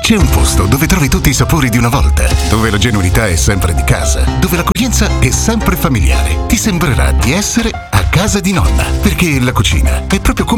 C'è un posto dove trovi tutti i sapori di una volta, dove la genuinità è sempre di casa, dove l'accoglienza è sempre familiare. Ti sembrerà di essere a casa di nonna, perché la cucina è proprio come